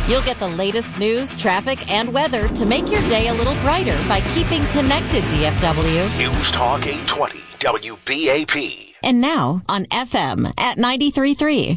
You'll get the latest news, traffic, and weather to make your day a little brighter by keeping connected, DFW. News Talk 820, WBAP. And now on FM at 93.3.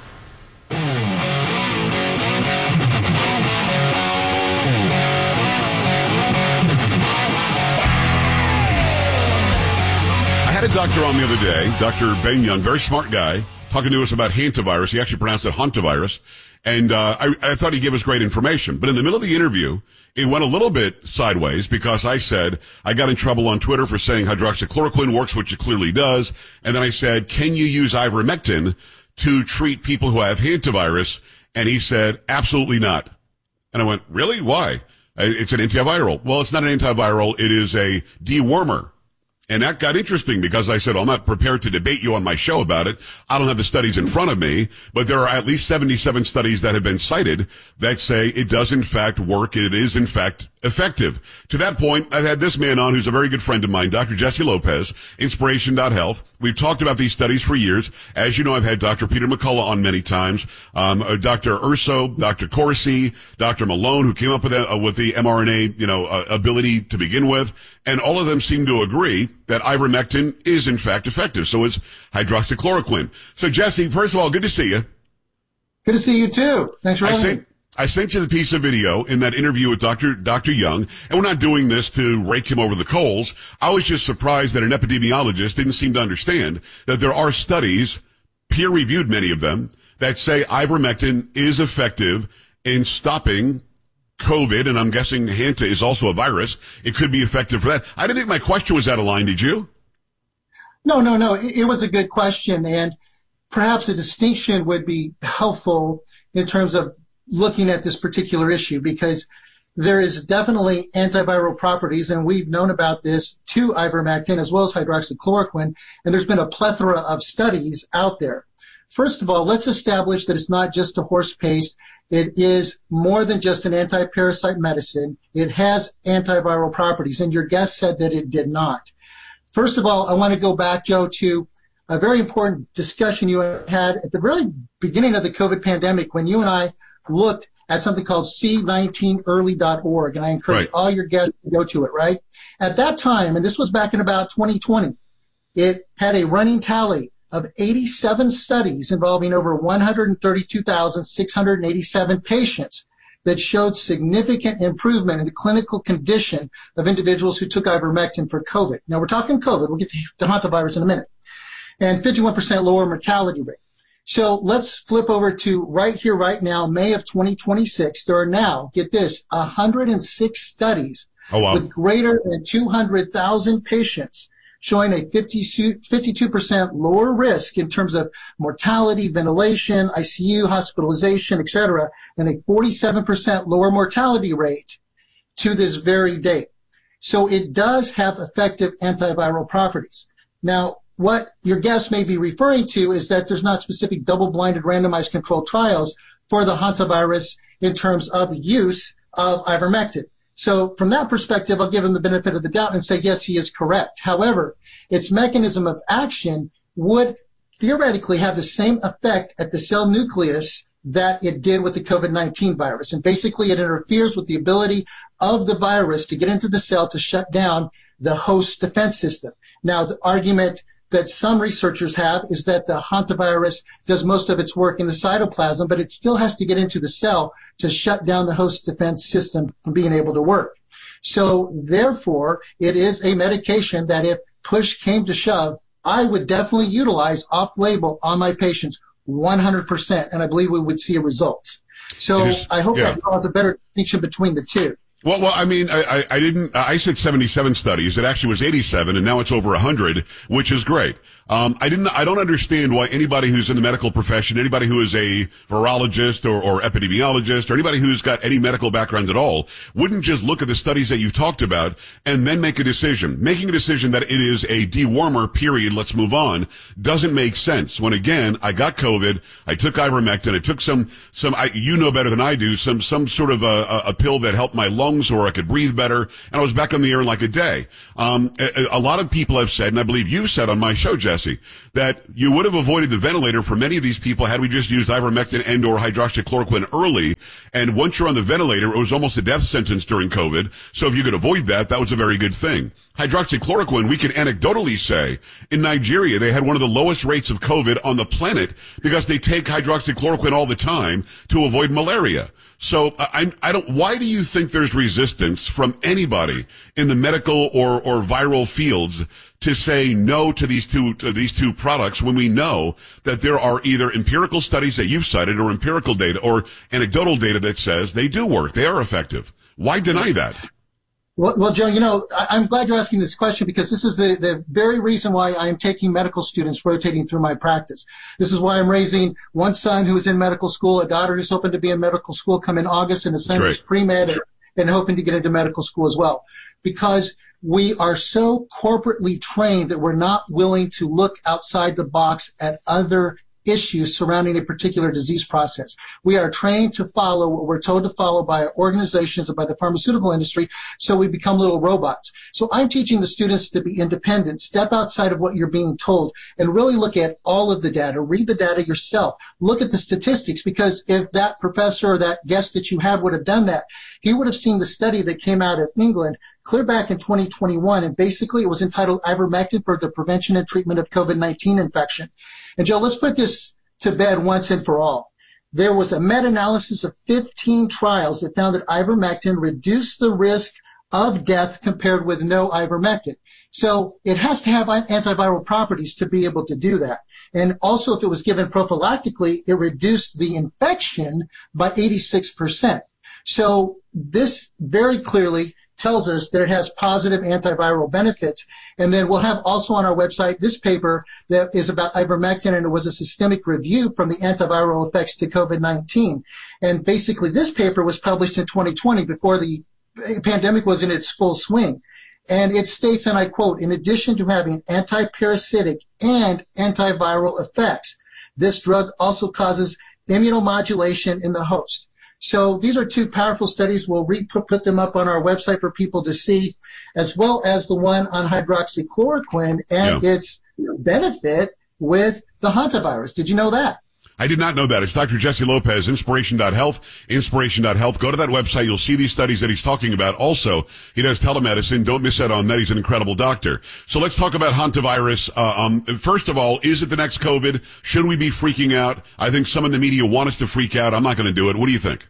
I had a doctor on the other day, Dr. Ben Young, very smart guy, talking to us about hantavirus. He actually pronounced it hantavirus. And I thought he gave us great information. But in the middle of the interview, it went a little bit sideways because I said I got in trouble on Twitter for saying hydroxychloroquine works, which it clearly does. And then I said, can you use ivermectin to treat people who have hantavirus? And he said, absolutely not. And I went, really? Why? It's an antiviral. Well, it's not an antiviral. It is a dewormer. And that got interesting because I said, I'm not prepared to debate you on my show about it. I don't have the studies in front of me, but there are at least 77 studies that have been cited that say it does in fact work. It is in fact effective. To that point, I've had this man on who's a very good friend of mine, Dr. Jesse Lopez, Inspiration.Health. We've talked about these studies for years. As you know, I've had Dr. Peter McCullough on many times, Dr. Urso, Dr. Corsi, Dr. Malone, who came up with the mRNA, ability to begin with. And all of them seem to agree that ivermectin is in fact effective. So is hydroxychloroquine. So Jesse, first of all, good to see you. Good to see you too. Thanks for having me. I sent you the piece of video in that interview with Dr. Young, and we're not doing this to rake him over the coals. I was just surprised that an epidemiologist didn't seem to understand that there are studies, peer-reviewed many of them, that say ivermectin is effective in stopping COVID, and I'm guessing Hanta is also a virus. It could be effective for that. I didn't think my question was out of line, did you? No. It was a good question, and perhaps a distinction would be helpful in terms of looking at this particular issue, because there is definitely antiviral properties, and we've known about this to ivermectin as well as hydroxychloroquine, and there's been a plethora of studies out there. First of all, let's establish that it's not just a horse paste. It is more than just an anti-parasite medicine. It has antiviral properties, and your guest said that it did not. First of all, I want to go back, Joe, to a very important discussion you had at the very beginning of the COVID pandemic when you and I looked at something called C19early.org, and I encourage all your guests to go to it, right? At that time, and this was back in about 2020, it had a running tally of 87 studies involving over 132,687 patients that showed significant improvement in the clinical condition of individuals who took ivermectin for COVID. Now, we're talking COVID. We'll get to hantavirus in a minute. And 51% lower mortality rate. So let's flip over to right here, right now, May of 2026. There are now, get this, 106 studies with greater than 200,000 patients showing a 52% lower risk in terms of mortality, ventilation, ICU, hospitalization, etc., and a 47% lower mortality rate to this very date. So it does have effective antiviral properties. Now, what your guest may be referring to is that there's not specific double-blinded randomized controlled trials for the hantavirus in terms of the use of ivermectin. So from that perspective, I'll give him the benefit of the doubt and say, yes, he is correct. However, its mechanism of action would theoretically have the same effect at the cell nucleus that it did with the COVID-19 virus. And basically, it interferes with the ability of the virus to get into the cell to shut down the host defense system. Now, the argument that some researchers have is that the hantavirus does most of its work in the cytoplasm, but it still has to get into the cell to shut down the host defense system from being able to work. So therefore, it is a medication that if push came to shove, I would definitely utilize off-label on my patients 100%, and I believe we would see results. So I hope that draws a better distinction between the two. Well, I mean, I said 77 studies. It actually was 87, and now it's over 100, which is great. I don't understand why anybody who's in the medical profession, anybody who is a virologist or epidemiologist or anybody who's got any medical background at all wouldn't just look at the studies that you've talked about and then make a decision. Making a decision that it is a dewormer, period, let's move on, doesn't make sense. When again, I got COVID, I took ivermectin, I took you know better than I do, some sort of a pill that helped my lungs or I could breathe better, and I was back on the air in like a day. A lot of people have said, and I believe you've said on my show, Jesse, Jesse, that you would have avoided the ventilator for many of these people had we just used ivermectin and or hydroxychloroquine early. And once you're on the ventilator, it was almost a death sentence during COVID. So if you could avoid that, that was a very good thing. Hydroxychloroquine, we can anecdotally say, in Nigeria, they had one of the lowest rates of COVID on the planet because they take hydroxychloroquine all the time to avoid malaria. So why do you think there's resistance from anybody in the medical or viral fields to say no to these two products when we know that there are either empirical studies that you've cited or empirical data or anecdotal data that says they do work, they are effective? Why deny that? Well, Joe, I'm glad you're asking this question because this is the very reason why I am taking medical students rotating through my practice. This is why I'm raising one son who is in medical school, a daughter who's hoping to be in medical school come in August, and a son who's pre-med and hoping to get into medical school as well. Because we are so corporately trained that we're not willing to look outside the box at other issues surrounding a particular disease process. We are trained to follow what we're told to follow by organizations and by the pharmaceutical industry, so we become little robots. So I'm teaching the students to be independent, step outside of what you're being told, and really look at all of the data. Read the data yourself. Look at the statistics, because if that professor or that guest that you had would have done that, he would have seen the study that came out of England clear back in 2021, and basically it was entitled Ivermectin for the Prevention and Treatment of COVID-19 Infection. And Joe, let's put this to bed once and for all. There was a meta-analysis of 15 trials that found that ivermectin reduced the risk of death compared with no ivermectin. So it has to have antiviral properties to be able to do that. And also, if it was given prophylactically, it reduced the infection by 86%. So this very clearly tells us that it has positive antiviral benefits. And then we'll have also on our website this paper that is about ivermectin, and it was a systemic review from the antiviral effects to COVID-19. And basically this paper was published in 2020 before the pandemic was in its full swing. And it states, and I quote, in addition to having anti-parasitic and antiviral effects, this drug also causes immunomodulation in the host. So these are two powerful studies. We'll put them up on our website for people to see, as well as the one on hydroxychloroquine and its benefit with the hantavirus. Did you know that? I did not know that. It's Dr. Jesse Lopez, Inspiration.Health, Inspiration.Health. Go to that website. You'll see these studies that he's talking about. Also, he does telemedicine. Don't miss out on that. He's an incredible doctor. So let's talk about hantavirus. First of all, is it the next COVID? Should we be freaking out? I think some in the media want us to freak out. I'm not going to do it. What do you think?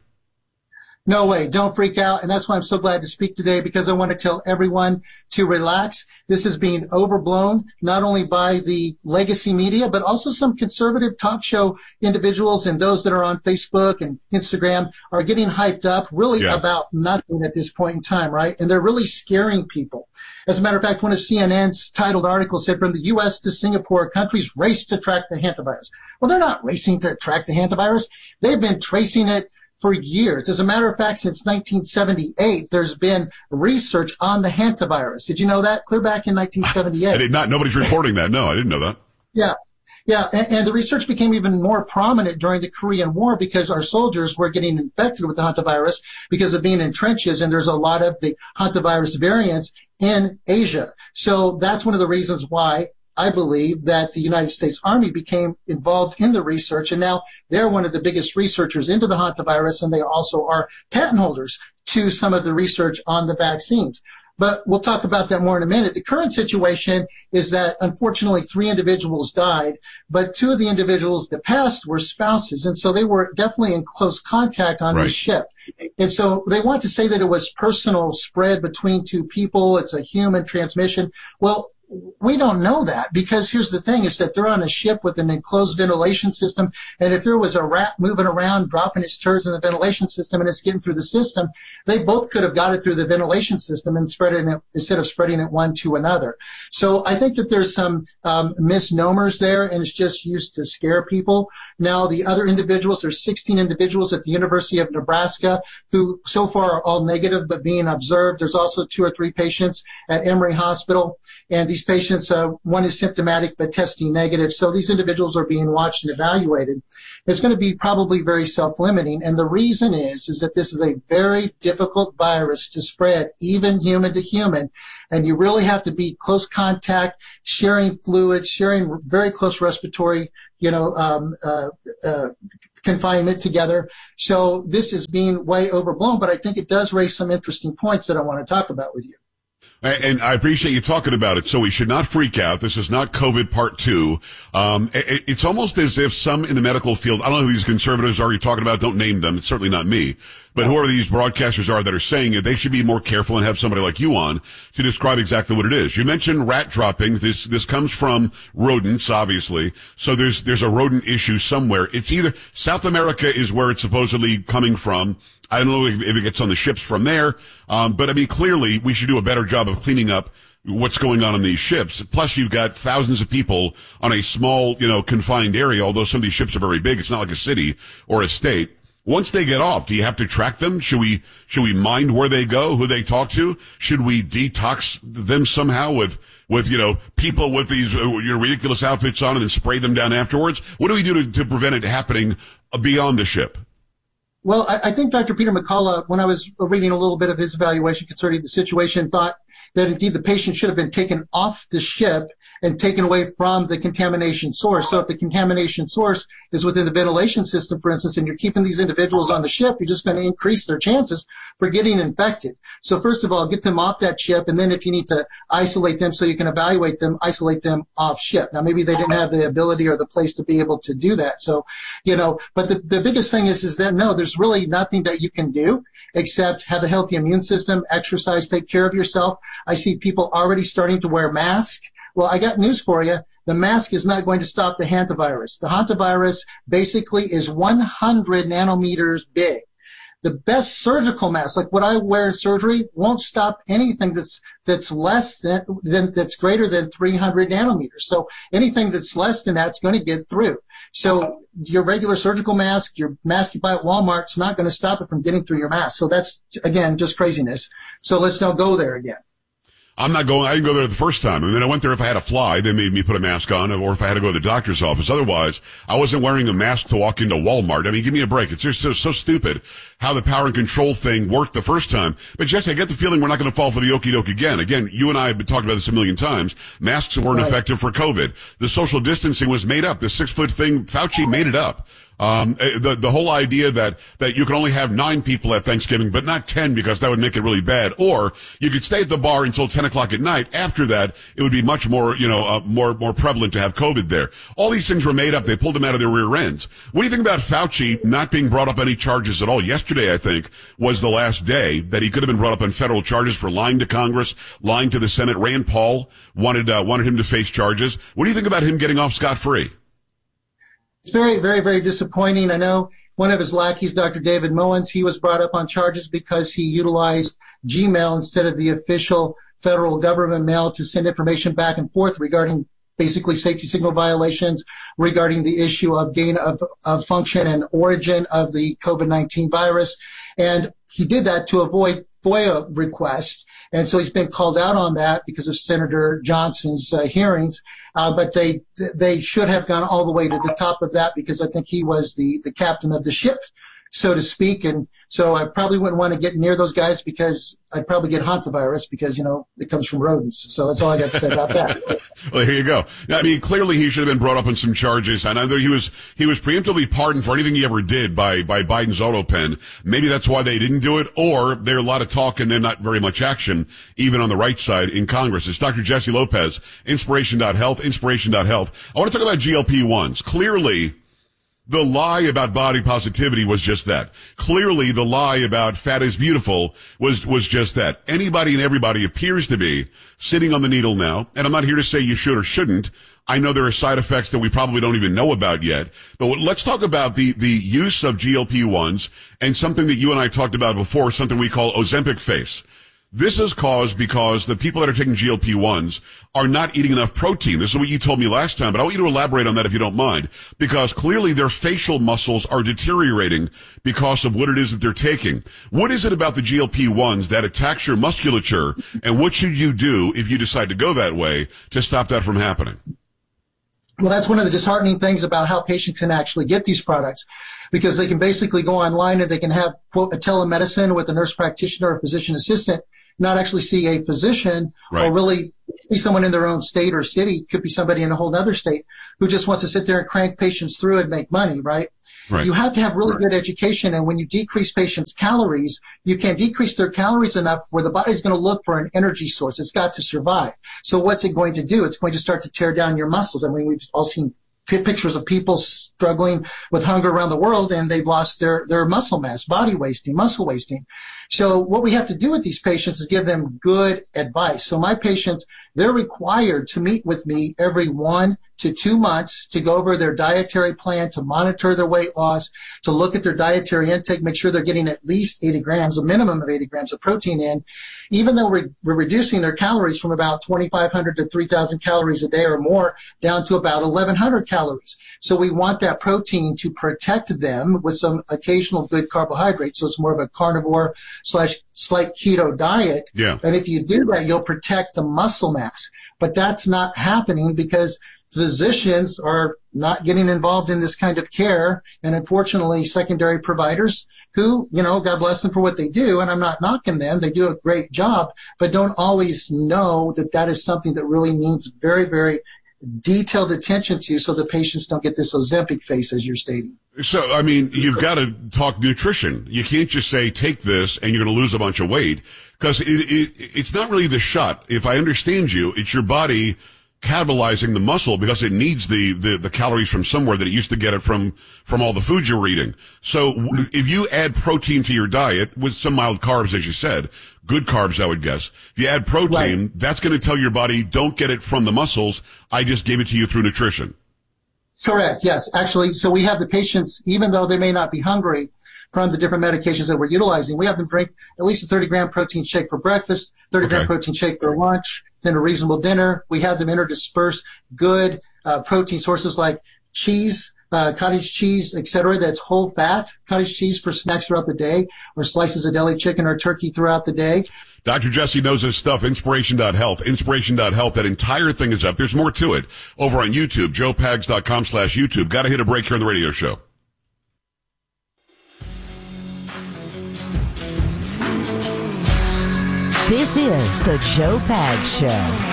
No way. Don't freak out. And that's why I'm so glad to speak today, because I want to tell everyone to relax. This is being overblown, not only by the legacy media, but also some conservative talk show individuals and those that are on Facebook and Instagram are getting hyped up really about nothing at this point in time, right? And they're really scaring people. As a matter of fact, one of CNN's titled articles said, from the U.S. to Singapore, countries race to track the hantavirus. Well, they're not racing to track the hantavirus. They've been tracing it for years. As a matter of fact, since 1978, there's been research on the hantavirus. Did you know that? Clear back in 1978. I did not. Nobody's reporting that. No, I didn't know that. Yeah. And the research became even more prominent during the Korean War because our soldiers were getting infected with the hantavirus because of being in trenches, and there's a lot of the hantavirus variants in Asia. So that's one of the reasons why I believe that the United States Army became involved in the research, and now they're one of the biggest researchers into the hantavirus, and they also are patent holders to some of the research on the vaccines. But we'll talk about that more in a minute. The current situation is that, unfortunately, 3 individuals died, but 2 of the individuals that passed were spouses, and so they were definitely in close contact on this ship. And so they want to say that it was personal spread between 2 people. It's a human transmission. Well, we don't know that, because here's the thing, is that they're on a ship with an enclosed ventilation system, and if there was a rat moving around dropping its turds in the ventilation system and it's getting through the system, they both could have got it through the ventilation system and spread it instead of spreading it one to another. So I think that there's some misnomers there, and it's just used to scare people. Now, the other individuals, there's 16 individuals at the University of Nebraska who so far are all negative but being observed. There's also 2 or 3 patients at Emory Hospital, and these these patients, one is symptomatic but testing negative. So these individuals are being watched and evaluated. It's going to be probably very self-limiting. And the reason is that this is a very difficult virus to spread, even human to human. And you really have to be close contact, sharing fluids, sharing very close respiratory, confinement together. So this is being way overblown, but I think it does raise some interesting points that I want to talk about with you. And I appreciate you talking about it. So we should not freak out. This is not COVID part 2. It's almost as if some in the medical field, I don't know who these conservatives are you're talking about. Don't name them. It's certainly not me. But whoever these broadcasters are that are saying it, they should be more careful and have somebody like you on to describe exactly what it is. You mentioned rat droppings. This comes from rodents, obviously. So there's a rodent issue somewhere. It's either South America is where it's supposedly coming from. I don't know if it gets on the ships from there. But I mean, clearly we should do a better job of cleaning up what's going on these ships. Plus you've got thousands of people on a small, confined area. Although some of these ships are very big. It's not like a city or a state. Once they get off, do you have to track them? Should we mind where they go, who they talk to? Should we detox them somehow with people with these ridiculous outfits on and then spray them down afterwards? What do we do to prevent it happening beyond the ship? Well, I think Dr. Peter McCullough, when I was reading a little bit of his evaluation concerning the situation, thought that indeed the patient should have been taken off the ship and taken away from the contamination source. So if the contamination source is within the ventilation system, for instance, and you're keeping these individuals on the ship, you're just going to increase their chances for getting infected. So first of all, get them off that ship, and then if you need to isolate them so you can evaluate them, isolate them off ship. Now, maybe they didn't have the ability or the place to be able to do that. So, but the biggest thing is that no, there's really nothing that you can do except have a healthy immune system, exercise, take care of yourself. I see people already starting to wear masks. Well, I got news for you. The mask is not going to stop the hantavirus. The hantavirus basically is 100 nanometers big. The best surgical mask, like what I wear in surgery, won't stop anything that's less than that's greater than 300 nanometers. So anything that's less than that's going to get through. So your regular surgical mask, your mask you buy at Walmart, it's not going to stop it from getting through your mask. So that's, again, just craziness. So let's not go there again. I'm not going, I didn't go there the first time. I mean, I went there if I had a fly, they made me put a mask on, or if I had to go to the doctor's office. Otherwise, I wasn't wearing a mask to walk into Walmart. I mean, give me a break. It's just so stupid how the power and control thing worked the first time. But Jesse, I get the feeling we're not going to fall for the okie doke again. Again, you and I have been talking about this a million times. Masks weren't effective for COVID. The social distancing was made up. The 6-foot thing, Fauci made it up. The whole idea that you can only have 9 people at Thanksgiving, but not 10 because that would make it really bad. Or you could stay at the bar until 10 o'clock at night. After that, it would be much more, more prevalent to have COVID there. All these things were made up. They pulled them out of their rear ends. What do you think about Fauci not being brought up any charges at all? Yesterday, I think, was the last day that he could have been brought up on federal charges for lying to Congress, lying to the Senate. Rand Paul wanted him to face charges. What do you think about him getting off scot-free? It's very, very, very disappointing. I know one of his lackeys, Dr. David Mullins, he was brought up on charges because he utilized Gmail instead of the official federal government mail to send information back and forth regarding basically safety signal violations, regarding the issue of gain of function and origin of the COVID-19 virus. And he did that to avoid FOIA requests. And so he's been called out on that because of Senator Johnson's hearings. But they should have gone all the way to the top of that because I think he was the captain of the ship, so to speak. And so I probably wouldn't want to get near those guys because I'd probably get hantavirus because, it comes from rodents. So that's all I got to say about that. Well, here you go. I mean, clearly he should have been brought up on some charges. And either he was preemptively pardoned for anything he ever did by Biden's auto pen. Maybe that's why they didn't do it, or there's a lot of talk and then not very much action, even on the right side in Congress. It's Dr. Jesse Lopez, Inspiration.Health, Inspiration.Health. I want to talk about GLP-1s. Clearly, the lie about body positivity was just that. Clearly, the lie about fat is beautiful was just that. Anybody and everybody appears to be sitting on the needle now, and I'm not here to say you should or shouldn't. I know there are side effects that we probably don't even know about yet. But let's talk about the use of GLP-1s and something that you and I talked about before, something we call Ozempic face. This is caused because the people that are taking GLP-1s are not eating enough protein. This is what you told me last time, but I want you to elaborate on that if you don't mind, because clearly their facial muscles are deteriorating because of what it is that they're taking. What is it about the GLP-1s that attacks your musculature, and what should you do if you decide to go that way to stop that from happening? Well, that's one of the disheartening things about how patients can actually get these products, because they can basically go online and they can have, quote, a telemedicine with a nurse practitioner or physician assistant, not actually see a physician or really see someone in their own state or city. Could be somebody in a whole other state who just wants to sit there and crank patients through and make money, right? You have to have really good education. And when you decrease patients' calories, you can decrease their calories enough where the body's going to look for an energy source. It's got to survive. So what's it going to do? It's going to start to tear down your muscles. I mean, we've all seen pictures of people struggling with hunger around the world, and they've lost their muscle mass, body wasting, muscle wasting. So what we have to do with these patients is give them good advice. So my patients, they're required to meet with me every 1 to 2 months to go over their dietary plan, to monitor their weight loss, to look at their dietary intake, make sure they're getting at least 80 grams, a minimum of 80 grams of protein in, even though we're reducing their calories from about 2,500 to 3,000 calories a day or more down to about 1,100 calories. So we want that protein to protect them with some occasional good carbohydrates. So it's more of a carnivore / slight keto diet. Yeah. And if you do that, you'll protect the muscle mass. But that's not happening because physicians are not getting involved in this kind of care. And unfortunately, secondary providers who, you know, God bless them for what they do, and I'm not knocking them. They do a great job, but don't always know that that is something that really needs very, very detailed attention to, so the patients don't get this Ozempic face, as you're stating. So, I mean, you've got to talk nutrition. You can't just say, take this and you're going to lose a bunch of weight, because it's not really the shot. If I understand you, it's your body catabolizing the muscle because it needs the calories from somewhere that it used to get it from all the food you were eating. So if you add protein to your diet with some mild carbs, as you said, good carbs, I would guess, if you add protein, that's going to tell your body, don't get it from the muscles. I just gave it to you through nutrition. Correct. Yes. Actually, so we have the patients, even though they may not be hungry from the different medications that we're utilizing, we have them drink at least a 30-gram protein shake for breakfast, 30-gram protein shake for lunch, then a reasonable dinner. We have them interdisperse good protein sources like cheese, cottage cheese, etc. That's whole fat cottage cheese for snacks throughout the day, or slices of deli chicken or turkey throughout the day. Dr. Jesse knows his stuff. Inspiration.health. Inspiration.health. That entire thing is up. There's more to it over on YouTube. JoePags.com/YouTube. Got to hit a break here on the radio show. This is the Joe Pags Show.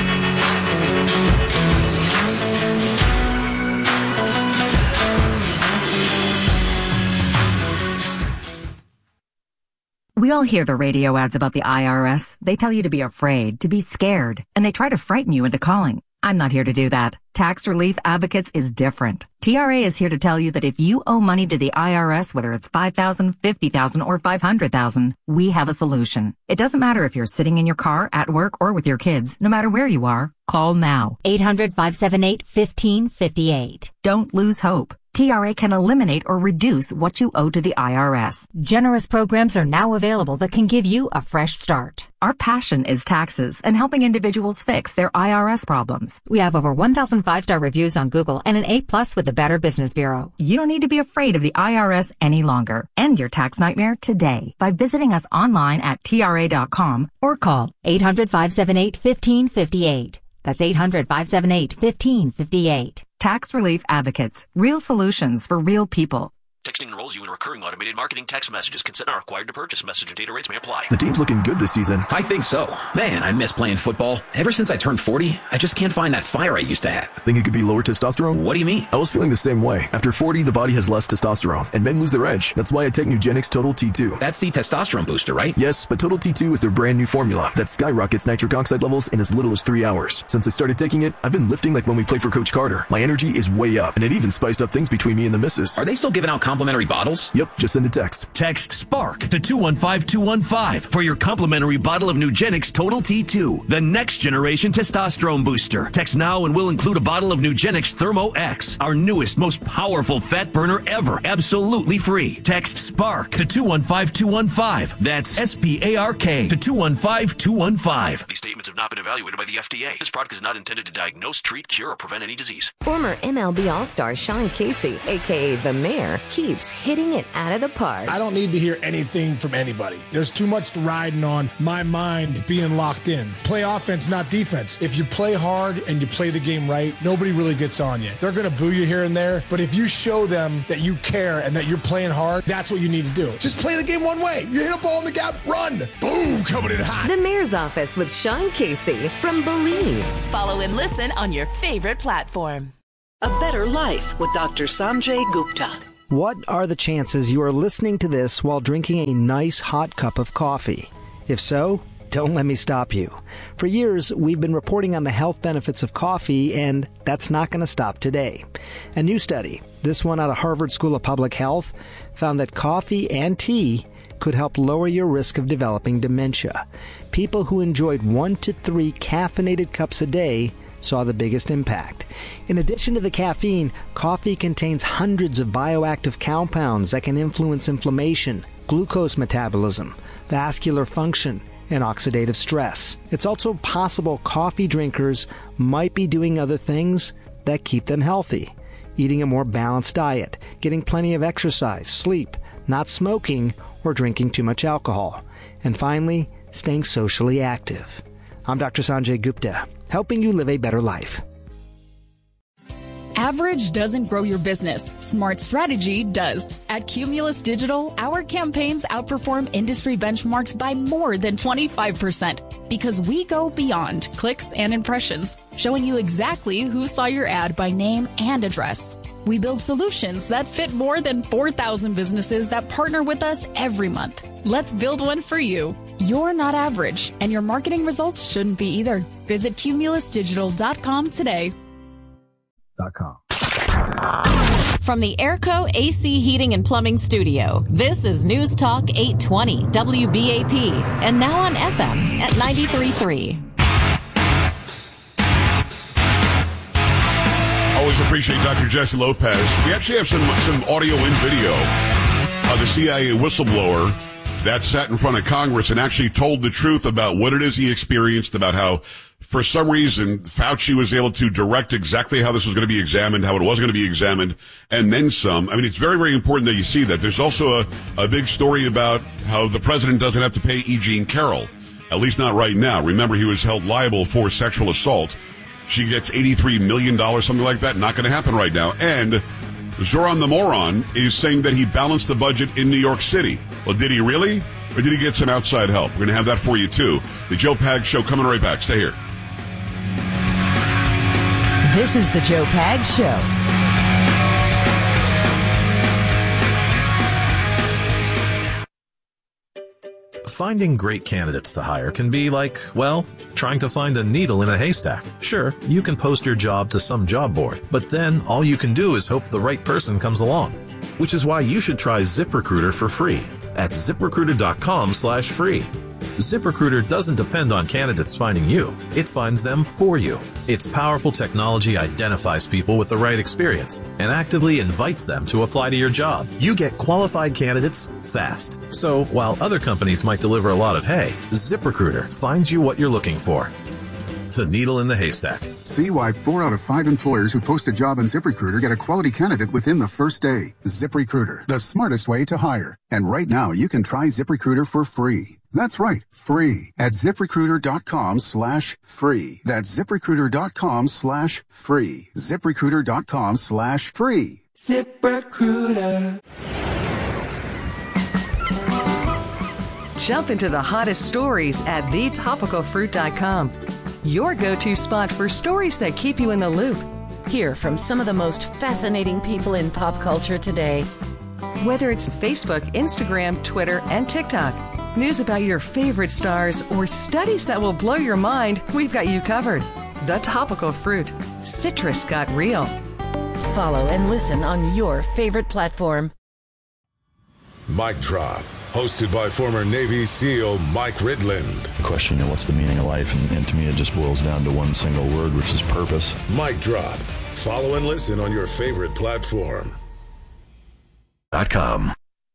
We all hear the radio ads about the IRS. They tell you to be afraid, to be scared, and they try to frighten you into calling. I'm not here to do that. Tax Relief Advocates is different. TRA is here to tell you that if you owe money to the IRS, whether it's $5,000, $50,000, or $500,000, we have a solution. It doesn't matter if you're sitting in your car, at work, or with your kids. No matter where you are, call now. 800-578-1558. Don't lose hope. TRA can eliminate or reduce what you owe to the IRS. Generous programs are now available that can give you a fresh start. Our passion is taxes and helping individuals fix their IRS problems. We have over 1,000 5-star reviews on Google and an A+ with the Better Business Bureau. You don't need to be afraid of the IRS any longer. End your tax nightmare today by visiting us online at TRA.com or call 800-578-1558. That's 800-578-1558. Tax Relief Advocates. Real solutions for real people. Texting enrolls you in recurring automated marketing text messages. Consent not required to purchase. Message and data rates may apply. The team's looking good this season. I think so. Man, I miss playing football. Ever since I turned 40, I just can't find that fire I used to have. Think it could be lower testosterone? What do you mean? I was feeling the same way. After 40, the body has less testosterone, and men lose their edge. That's why I take Nugenix Total T2. That's the testosterone booster, right? Yes, but Total T2 is their brand new formula that skyrockets nitric oxide levels in as little as 3 hours. Since I started taking it, I've been lifting like when we played for Coach Carter. My energy is way up, and it even spiced up things between me and the missus. Are they still giving out complimentary complimentary bottles? Yep, just send a text. Text SPARK to 215-215 for your complimentary bottle of Nugenix Total T2, the next generation testosterone booster. Text now and we'll include a bottle of Nugenix Thermo X, our newest, most powerful fat burner ever, absolutely free. Text SPARK to 215-215. That's SPARK to 215-215. These statements have not been evaluated by the FDA. This product is not intended to diagnose, treat, cure, or prevent any disease. Former MLB All-Star Sean Casey, a.k.a. The Mayor, keeps hitting it out of the park. I don't need to hear anything from anybody. There's too much riding on my mind being locked in. Play offense, not defense. If you play hard and you play the game right, nobody really gets on you. They're going to boo you here and there, but if you show them that you care and that you're playing hard, that's what you need to do. Just play the game one way. You hit a ball in the gap, run. Boom, coming in hot. The Mayor's Office with Sean Casey from Believe. Follow and listen on your favorite platform. A Better Life with Dr. Sanjay Gupta. What are the chances you are listening to this while drinking a nice hot cup of coffee? If so, don't let me stop you. For years, we've been reporting on the health benefits of coffee, and that's not going to stop today. A new study, this one out of Harvard School of Public Health, found that coffee and tea could help lower your risk of developing dementia. People who enjoyed 1 to 3 caffeinated cups a day saw the biggest impact. In addition to the caffeine, coffee contains hundreds of bioactive compounds that can influence inflammation, glucose metabolism, vascular function, and oxidative stress. It's also possible coffee drinkers might be doing other things that keep them healthy. Eating a more balanced diet, getting plenty of exercise, sleep, not smoking, or drinking too much alcohol. And finally, staying socially active. I'm Dr. Sanjay Gupta, helping you live a better life. Average doesn't grow your business. Smart strategy does. At Cumulus Digital, our campaigns outperform industry benchmarks by more than 25% because we go beyond clicks and impressions, showing you exactly who saw your ad by name and address. We build solutions that fit more than 4,000 businesses that partner with us every month. Let's build one for you. You're not average, and your marketing results shouldn't be either. Visit cumulusdigital.com today. From the Airco AC Heating and Plumbing Studio, this is News Talk 820 WBAP, and now on FM at 93.3. Always appreciate Dr. Jesse Lopez. We actually have some audio and video of the CIA whistleblower that sat in front of Congress and actually told the truth about what it is he experienced, about how, for some reason, Fauci was able to direct exactly how this was going to be examined, how it was going to be examined, and then some. I mean, it's very, very important that you see that. There's also a big story about how the president doesn't have to pay E. Jean Carroll, at least not right now. Remember, he was held liable for sexual assault. She gets $83 million, something like that. Not going to happen right now. And Zoran the Moron is saying that he balanced the budget in New York City. Well, did he really? Or did he get some outside help? We're going to have that for you, too. The Joe Pags Show coming right back. Stay here. This is the Joe Pags Show. Finding great candidates to hire can be like, well, trying to find a needle in a haystack. Sure, you can post your job to some job board, but then all you can do is hope the right person comes along. Which is why you should try ZipRecruiter for free at ZipRecruiter.com/free. ZipRecruiter doesn't depend on candidates finding you. It finds them for you. Its powerful technology identifies people with the right experience and actively invites them to apply to your job. You get qualified candidates fast. So while other companies might deliver a lot of hay, ZipRecruiter finds you what you're looking for. The needle in the haystack. See why 4 out of 5 employers who post a job on ZipRecruiter get a quality candidate within the first day. ZipRecruiter, the smartest way to hire. And right now, you can try ZipRecruiter for free. That's right, free at ZipRecruiter.com/free. That's ZipRecruiter.com/free. ZipRecruiter.com/free. ZipRecruiter. Jump into the hottest stories at thetopicalfruit.com. Your go-to spot for stories that keep you in the loop. Hear from some of the most fascinating people in pop culture today. Whether it's Facebook, Instagram, Twitter, and TikTok, news about your favorite stars, or studies that will blow your mind, we've got you covered. The Topical Fruit. Citrus got real. Follow and listen on your favorite platform. Mic Drop, hosted by former Navy SEAL Mike Ridland. The question, what's the meaning of life? And to me, it just boils down to one single word, which is purpose. Mic Drop. Follow and listen on your favorite platform. .com.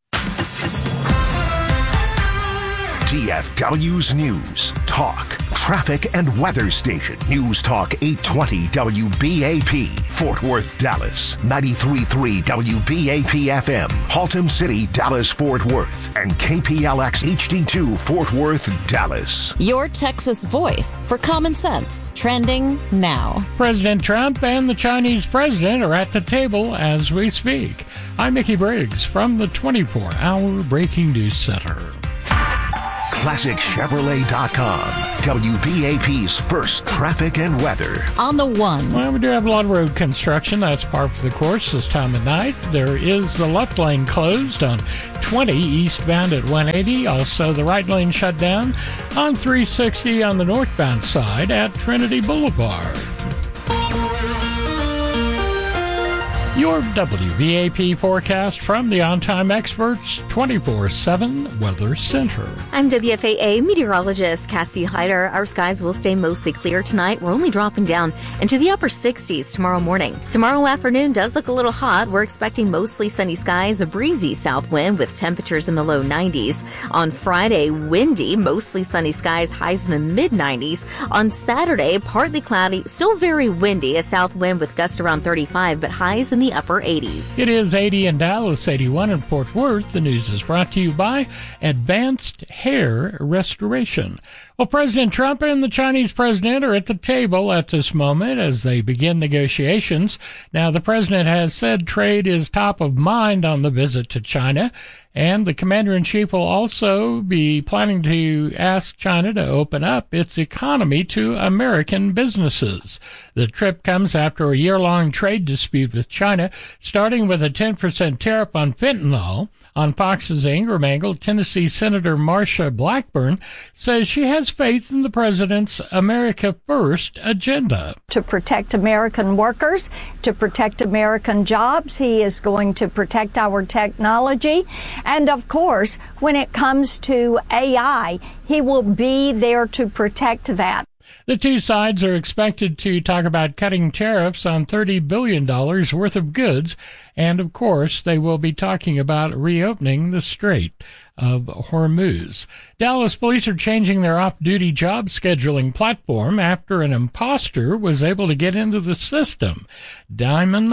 TFW's News, Talk, Traffic and Weather Station. News Talk 820 WBAP, Fort Worth, Dallas. 93.3 WBAP FM, Haltom City, Dallas, Fort Worth. And KPLX HD2, Fort Worth, Dallas. Your Texas voice for common sense. Trending now. President Trump and the Chinese president are at the table as we speak. I'm Mickey Briggs from the 24-hour Breaking News Center. ClassicChevrolet.com, WBAP's first traffic and weather. On the ones. Well, we do have a lot of road construction. That's par for the course this time of night. There is the left lane closed on 20 eastbound at 180. Also, the right lane shut down on 360 on the northbound side at Trinity Boulevard. Your WBAP forecast from the On-Time Experts 24/7 Weather Center. I'm WFAA meteorologist Cassie Hyder. Our skies will stay mostly clear tonight. We're only dropping down into the upper 60s tomorrow morning. Tomorrow afternoon does look a little hot. We're expecting mostly sunny skies, a breezy south wind with temperatures in the low 90s. On Friday, windy, mostly sunny skies, highs in the mid-90s. On Saturday, partly cloudy, still very windy, a south wind with gusts around 35, but highs in the upper 80s. It is 80 in Dallas, 81 in Fort Worth. The news is brought to you by Advanced Hair Restoration. Well, President Trump and the Chinese president are at the table at this moment as they begin negotiations. Now, the president has said trade is top of mind on the visit to China, and the commander-in-chief will also be planning to ask China to open up its economy to American businesses. The trip comes after a year-long trade dispute with China, starting with a 10% tariff on fentanyl. On Fox's Ingram Angle, Tennessee Senator Marsha Blackburn says she has faith in the president's America First agenda. To protect American workers, to protect American jobs, he is going to protect our technology. And of course, when it comes to AI, he will be there to protect that. The two sides are expected to talk about cutting tariffs on $30 billion worth of goods, and of course, they will be talking about reopening the Strait of Hormuz. Dallas police are changing their off-duty job scheduling platform after an imposter was able to get into the system. Damon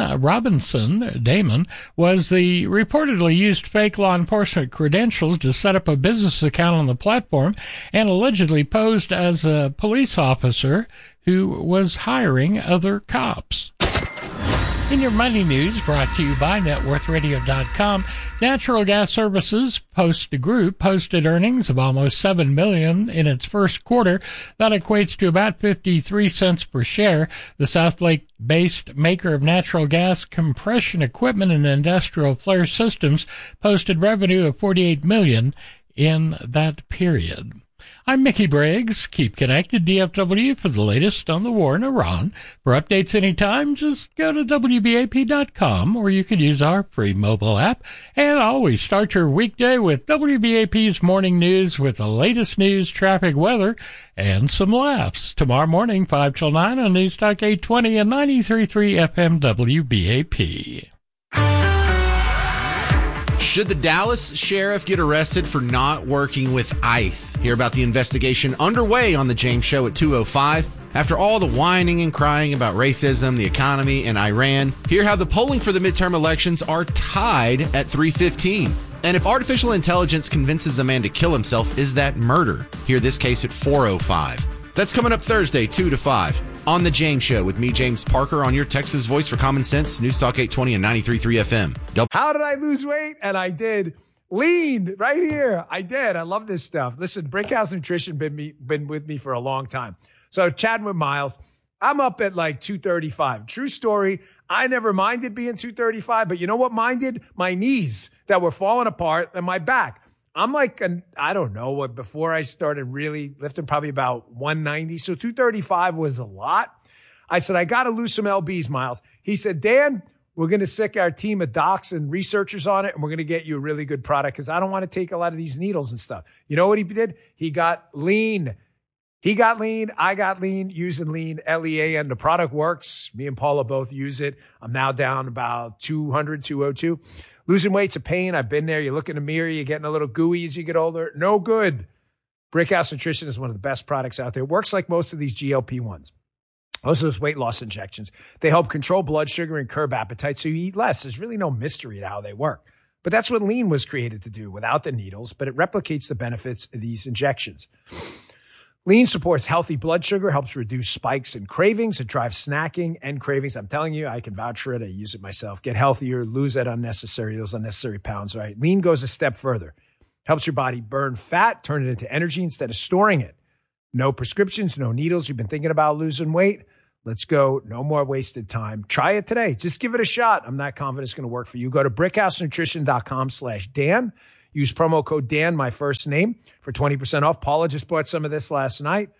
was the reportedly used fake law enforcement credentials to set up a business account on the platform and allegedly posed as a police officer who was hiring other cops. In your money news, brought to you by NetworthRadio.com, Natural Gas Services Group posted earnings of almost $7 million in its first quarter. That equates to about 53 cents per share. The South Lake-based maker of natural gas compression equipment and industrial flare systems posted revenue of $48 million in that period. I'm Mickey Briggs. Keep connected, DFW, for the latest on the war in Iran. For updates anytime, just go to WBAP.com, or you can use our free mobile app. And always start your weekday with WBAP's morning news with the latest news, traffic, weather, and some laughs. Tomorrow morning, 5 till 9 on News Talk 820 and 93.3 FM WBAP. Should the Dallas sheriff get arrested for not working with ICE? Hear about the investigation underway on The James Show at 2:05. After all the whining and crying about racism, the economy, and Iran, hear how the polling for the midterm elections are tied at 3:15. And if artificial intelligence convinces a man to kill himself, is that murder? Hear this case at 4:05. That's coming up Thursday, 2 to 5, on The James Show with me, James Parker, on your Texas voice for common sense, News Talk 820 and 93.3 FM. How did I lose weight? And I did. Lean right here. I did. I love this stuff. Listen, Brinkhouse Nutrition been with me for a long time. So chatting with Miles, I'm up at like 235. True story. I never minded being 235, but you know what minded? My knees that were falling apart and my back. I'm like, I don't know what, before I started really lifting, probably about 190. So 235 was a lot. I said, I got to lose some LBs, Miles. He said, Dan, We're going to sick our team of docs and researchers on it, and we're going to get you a really good product because I don't want to take a lot of these needles and stuff. You know what he did? He got lean. He got lean. I got lean using lean, LEAN. The product works. Me and Paula both use it. I'm now down about 200, 202. Losing weight's a pain. I've been there. You look in the mirror. You're getting a little gooey as you get older. No good. Brickhouse Nutrition is one of the best products out there. It works like most of these GLP-1s. Most of those weight loss injections. They help control blood sugar and curb appetite so you eat less. There's really no mystery to how they work. But that's what lean was created to do without the needles, but it replicates the benefits of these injections. Lean supports healthy blood sugar, helps reduce spikes and cravings. It drives snacking and cravings. I'm telling you, I can vouch for it. I use it myself. Get healthier, lose those unnecessary pounds, right? Lean goes a step further. Helps your body burn fat, turn it into energy instead of storing it. No prescriptions, no needles. You've been thinking about losing weight? Let's go. No more wasted time. Try it today. Just give it a shot. I'm not confident it's going to work for you. Go to brickhousenutrition.com/Dan. Use promo code Dan, my first name, for 20% off. Paula just bought some of this last night.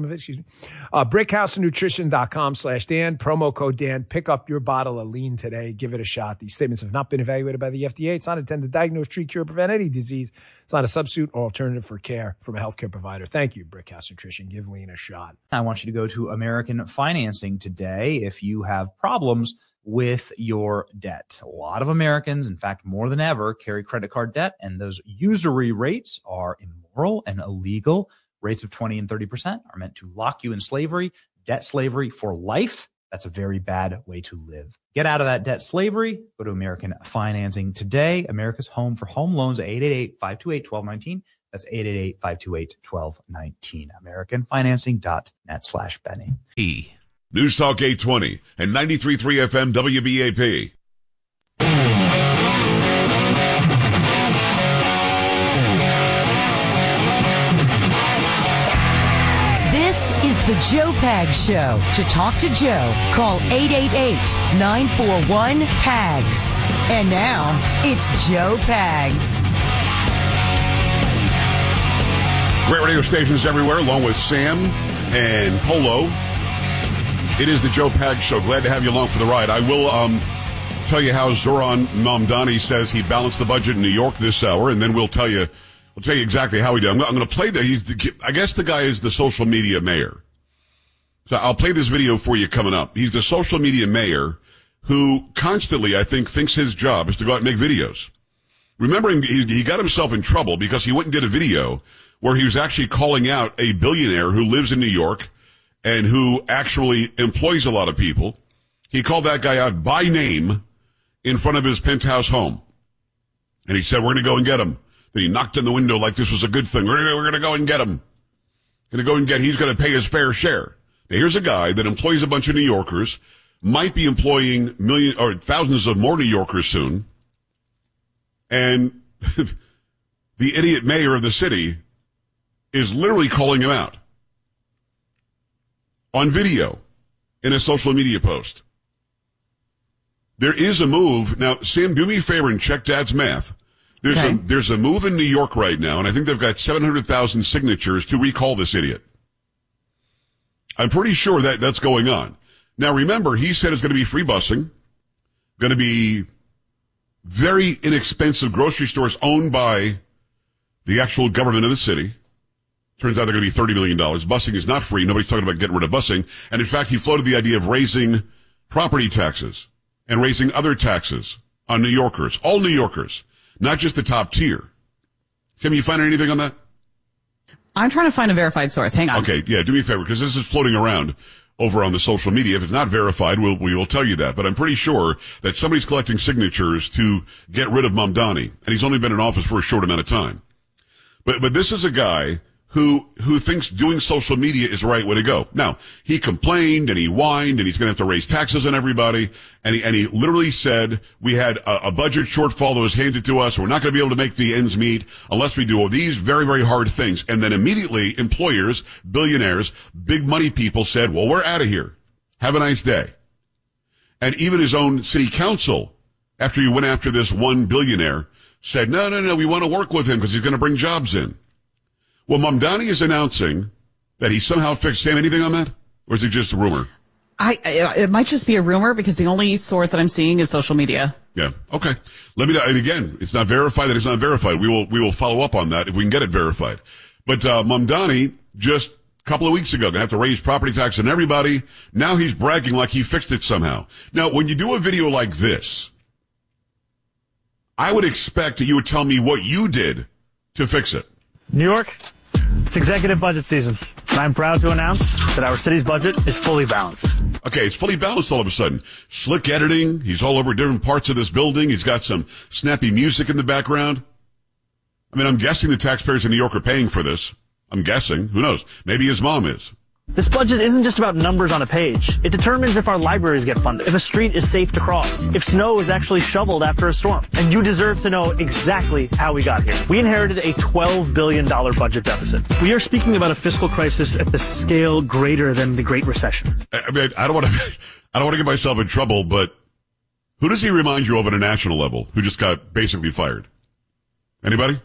brickhousenutrition.com/Dan. Promo code Dan. Pick up your bottle of lean today. Give it a shot. These statements have not been evaluated by the FDA. It's not intended to diagnose, treat, cure, or prevent any disease. It's not a substitute or alternative for care from a healthcare provider. Thank you, Brickhouse Nutrition. Give lean a shot. I want you to go to American Financing today if you have problems with your debt. A lot of Americans, in fact, more than ever, carry credit card debt, and those usury rates are immoral and illegal. Rates of 20 and 30% are meant to lock you in slavery, debt slavery for life. That's a very bad way to live. Get out of that debt slavery. Go to American Financing today. America's home for home loans, 888-528-1219. That's 888-528-1219. AmericanFinancing.net/Benny. News Talk 820 and 93.3 FM WBAP. This is the Joe Pags Show. To talk to Joe, call 888-941-PAGS. And now, it's Joe Pags. Great radio stations everywhere, along with Sam and Polo. It is the Joe Pags Show. Glad to have you along for the ride. I will tell you how Zoran Mamdani says he balanced the budget in New York this hour, and then we'll tell you exactly how he did. I'm going to play that. I guess the guy is the social media mayor. So I'll play this video for you coming up. He's the social media mayor who constantly, I think, thinks his job is to go out and make videos. Remembering he got himself in trouble because he went and did a video where he was actually calling out a billionaire who lives in New York and who actually employs a lot of people. He called that guy out by name in front of his penthouse home. And he said, we're going to go and get him. Then he knocked on the window like this was a good thing. We're going to go and get him. He's going to pay his fair share. Now, here's a guy that employs a bunch of New Yorkers, might be employing millions or thousands of more New Yorkers soon. And the idiot mayor of the city is literally calling him out on video in a social media post. There is a move. Now, Sam, do me a favor and check Dad's math. There's a move in New York right now, and I think they've got 700,000 signatures to recall this idiot. I'm pretty sure that's going on. Now, remember, he said it's going to be free busing, going to be very inexpensive grocery stores owned by the actual government of the city. Turns out they're going to be $30 million. Busing is not free. Nobody's talking about getting rid of busing. And in fact, he floated the idea of raising property taxes and raising other taxes on New Yorkers, all New Yorkers, not just the top tier. Tim, you find anything on that? I'm trying to find a verified source. Hang on. Okay, yeah, do me a favor, because this is floating around over on the social media. If it's not verified, we will tell you that. But I'm pretty sure that somebody's collecting signatures to get rid of Mamdani, and he's only been in office for a short amount of time. But this is a guy who thinks doing social media is the right way to go. Now, he complained and he whined and he's going to have to raise taxes on everybody. And he literally said, we had a budget shortfall that was handed to us. We're not going to be able to make the ends meet unless we do all these very, very hard things. And then immediately employers, billionaires, big money people said, well, we're out of here. Have a nice day. And even his own city council, after he went after this one billionaire, said, no, we want to work with him because he's going to bring jobs in. Well, Mamdani is announcing that he somehow fixed. Sam, anything on that? Or is it just a rumor? It might just be a rumor because the only source that I'm seeing is social media. Yeah. Okay. Let me know. And again, it's not verified that it's not verified. We will follow up on that if we can get it verified. But, Mamdani just a couple of weeks ago, gonna have to raise property tax on everybody. Now he's bragging like he fixed it somehow. Now, when you do a video like this, I would expect that you would tell me what you did to fix it. New York, it's executive budget season. And I'm proud to announce that our city's budget is fully balanced. Okay, it's fully balanced all of a sudden. Slick editing. He's all over different parts of this building. He's got some snappy music in the background. I mean, I'm guessing the taxpayers in New York are paying for this. I'm guessing. Who knows? Maybe his mom is. This budget isn't just about numbers on a page. It determines if our libraries get funded, if a street is safe to cross, if snow is actually shoveled after a storm. And you deserve to know exactly how we got here. We inherited a $12 billion budget deficit. We are speaking about a fiscal crisis at the scale greater than the Great Recession. I mean, I don't want to get myself in trouble, but who does he remind you of at a national level who just got basically fired? Anybody?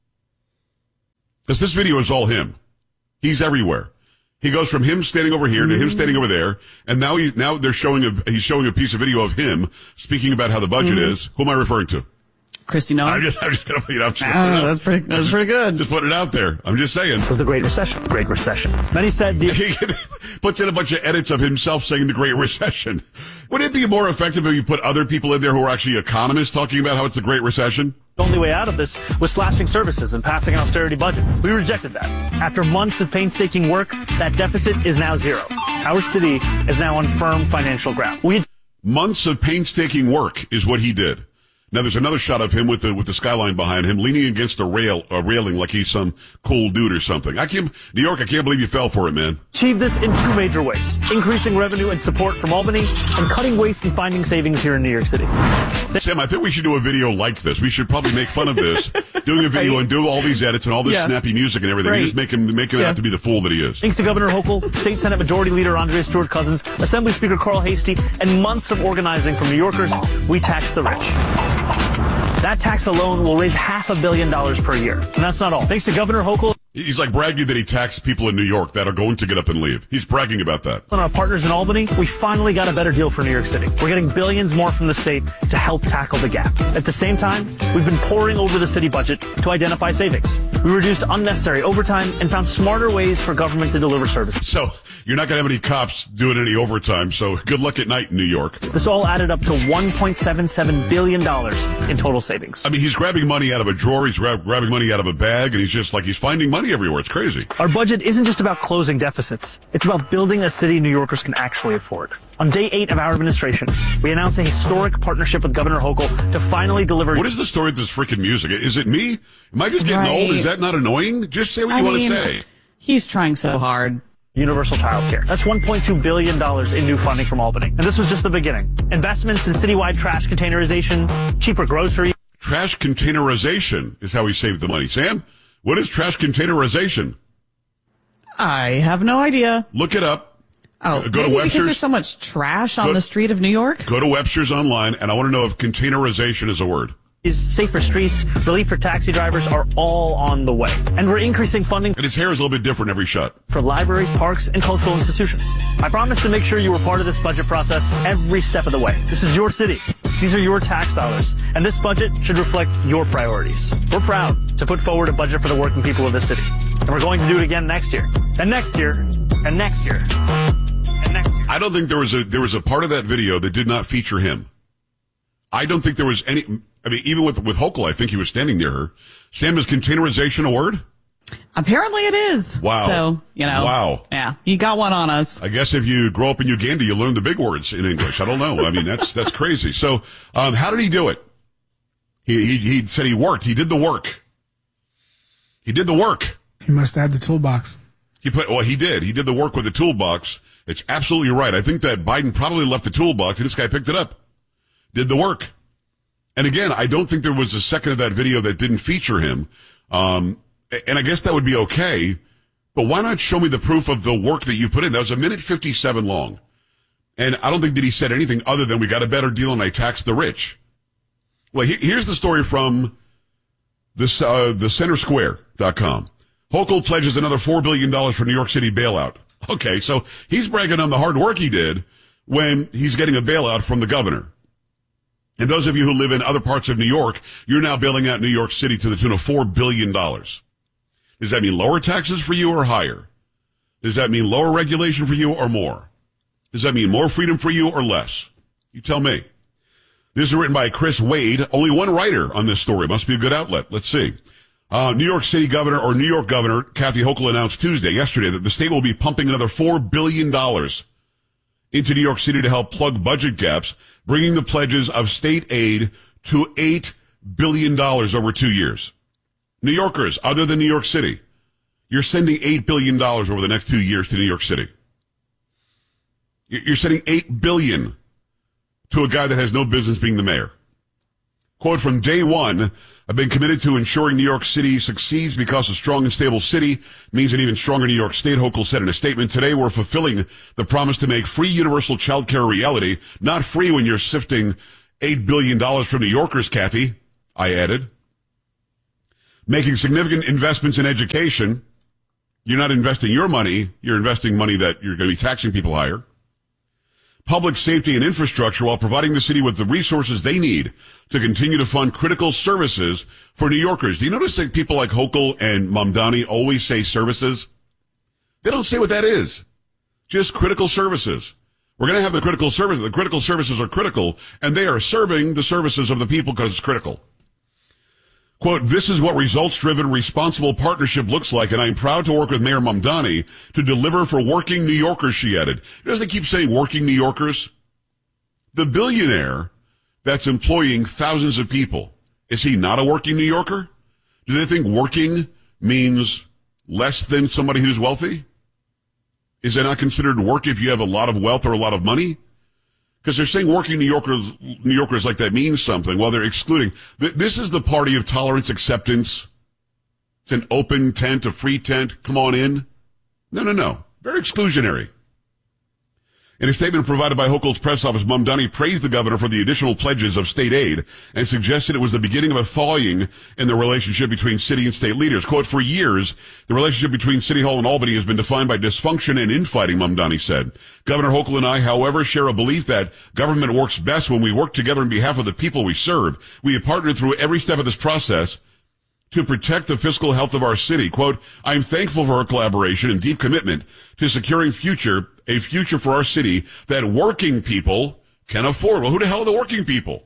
Because this video is all him. He's everywhere. He goes from him standing over here to him standing over there, and now he's showing a piece of video of him speaking about how the budget is. Who am I referring to? Kristi Noem. I'm just gonna that's pretty good. Just put it out there. I'm just saying. It was the Great Recession. Great Recession. Then he said he puts in a bunch of edits of himself saying the Great Recession. Would it be more effective if you put other people in there who are actually economists talking about how it's the Great Recession? The only way out of this was slashing services and passing an austerity budget. We rejected that. After months of painstaking work, that deficit is now zero. Our city is now on firm financial ground. Months of painstaking work is what he did. Now there's another shot of him with the skyline behind him, leaning against a railing like he's some cool dude or something. New York, I can't believe you fell for it, man. Achieve this in two major ways: increasing revenue and support from Albany, and cutting waste and finding savings here in New York City. Sam, I think we should do a video like this. We should probably make fun of this, doing a video and do all these edits and all this snappy music and everything. Right. And just make him out to be the fool that he is. Thanks to Governor Hochul, State Senate Majority Leader Andrea Stewart-Cousins, Assembly Speaker Carl Hastie, and months of organizing from New Yorkers, we tax the rich. That tax alone will raise $500 million per year. And that's not all. Thanks to Governor Hochul. He's like bragging that he taxed people in New York that are going to get up and leave. He's bragging about that. And our partners in Albany, we finally got a better deal for New York City. We're getting billions more from the state to help tackle the gap. At the same time, we've been poring over the city budget to identify savings. We reduced unnecessary overtime and found smarter ways for government to deliver services. So you're not going to have any cops doing any overtime, so good luck at night in New York. This all added up to $1.77 billion in total savings. I mean, he's grabbing money out of a drawer, he's grabbing money out of a bag, and he's just like, he's finding money everywhere. It's crazy. Our budget isn't just about closing deficits. It's about building a city New Yorkers can actually afford. On day 8 of our administration, we announced a historic partnership with Governor Hochul to finally deliver. What is the story of this freaking music? Is it me? Am I just getting old? Is that not annoying? Just say what you want to say. He's trying so hard. Universal child care. That's $1.2 billion in new funding from Albany. And this was just the beginning. Investments in citywide trash containerization, cheaper groceries. Trash containerization is how he saved the money. Sam, what is trash containerization? I have no idea. Look it up. Oh, go to Webster's. Because there's so much trash on the street of New York? Go to Webster's online, and I want to know if containerization is a word. Safer streets, relief for taxi drivers are all on the way. And we're increasing funding. And his hair is a little bit different every shot. For libraries, parks, and cultural institutions. I promise to make sure you were part of this budget process every step of the way. This is your city. These are your tax dollars. And this budget should reflect your priorities. We're proud to put forward a budget for the working people of this city. And we're going to do it again next year. And next year. And next year. And next year. I don't think there was a part of that video that did not feature him. I don't think there was any. I mean, even with Hochul, I think he was standing near her. Sam, is containerization a word? Apparently it is. Wow. So, Wow. Yeah, he got one on us. I guess if you grow up in Uganda, you learn the big words in English. I don't know. I mean, that's crazy. So, how did he do it? He said he worked. He did the work. He did the work. He must have had the toolbox. He did. He did the work with the toolbox. It's absolutely right. I think that Biden probably left the toolbox and this guy picked it up. Did the work. And again, I don't think there was a second of that video that didn't feature him. And I guess that would be okay. But why not show me the proof of the work that you put in? That was 1:57 long. And I don't think that he said anything other than we got a better deal and I taxed the rich. Well, here's the story from the CenterSquare.com. Hochul pledges another $4 billion for New York City bailout. Okay, so he's bragging on the hard work he did. when he's getting a bailout from the governor. And those of you who live in other parts of New York, you're now bailing out New York City to the tune of $4 billion. Does that mean lower taxes for you or higher? Does that mean lower regulation for you or more? Does that mean more freedom for you or less? You tell me. This is written by Chris Wade. Only one writer on this story. Must be a good outlet. Let's see. New York City Governor or New York Governor Kathy Hochul announced yesterday, that the state will be pumping another $4 billion into New York City to help plug budget gaps, bringing the pledges of state aid to $8 billion over 2 years. New Yorkers, other than New York City, you're sending $8 billion over the next 2 years to New York City. You're sending $8 billion to a guy that has no business being the mayor. Quote, from day one, I've been committed to ensuring New York City succeeds because a strong and stable city means an even stronger New York State, Hochul said in a statement. Today, we're fulfilling the promise to make free universal child care a reality. Not free when you're sifting $8 billion from New Yorkers, Kathy, I added. Making significant investments in education. You're not investing your money. You're investing money that you're going to be taxing people higher. Public safety and infrastructure while providing the city with the resources they need to continue to fund critical services for New Yorkers. Do you notice that people like Hochul and Mamdani always say services? They don't say what that is. Just critical services. We're going to have the critical services. The critical services are critical, and they are serving the services of the people because it's critical. Quote, this is what results-driven, responsible partnership looks like, and I'm proud to work with Mayor Mamdani to deliver for working New Yorkers, she added. Doesn't they keep saying working New Yorkers? The billionaire that's employing thousands of people, is he not a working New Yorker? Do they think working means less than somebody who's wealthy? Is that not considered work if you have a lot of wealth or a lot of money? Because they're saying working New Yorkers like that means something while they're excluding. This is the party of tolerance, acceptance. It's an open tent, a free tent. Come on in. No. Very exclusionary. In a statement provided by Hochul's press office, Mamdani praised the governor for the additional pledges of state aid and suggested it was the beginning of a thawing in the relationship between city and state leaders. Quote, for years, the relationship between City Hall and Albany has been defined by dysfunction and infighting, Mamdani said. Governor Hochul and I, however, share a belief that government works best when we work together on behalf of the people we serve. We have partnered through every step of this process to protect the fiscal health of our city. Quote, I'm thankful for our collaboration and deep commitment to securing a future for our city that working people can afford. Well, who the hell are the working people?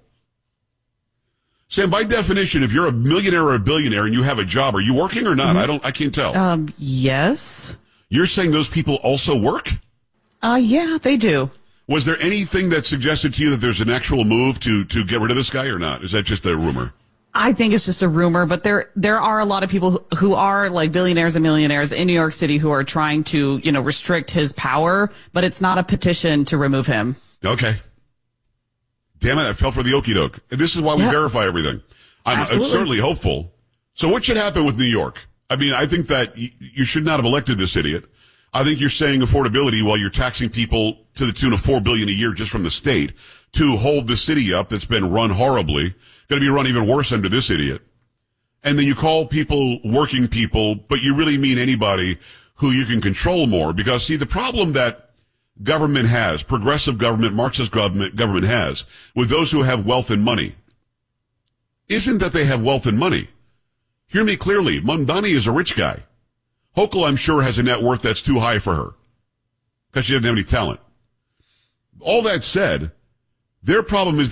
Sam, by definition, if you're a millionaire or a billionaire and you have a job, are you working or not? Mm-hmm. I can't tell. Yes. You're saying those people also work? Yeah, they do. Was there anything that suggested to you that there's an actual move to get rid of this guy or not? Is that just a rumor? I think it's just a rumor, but there are a lot of people who are like billionaires and millionaires in New York City who are trying to, restrict his power, but it's not a petition to remove him. Okay. Damn it, I fell for the okie doke. And this is why we verify everything. I'm certainly hopeful. So what should happen with New York? I mean, I think that you should not have elected this idiot. I think you're saying affordability while you're taxing people to the tune of $4 billion a year just from the state to hold the city up that's been run horribly. Going to be run even worse under this idiot. And then you call people working people, but you really mean anybody who you can control more. Because, see, the problem that government has, progressive government, Marxist government has, with those who have wealth and money, isn't that they have wealth and money. Hear me clearly. Mamdani is a rich guy. Hochul, I'm sure, has a net worth that's too high for her because she doesn't have any talent. All that said, their problem is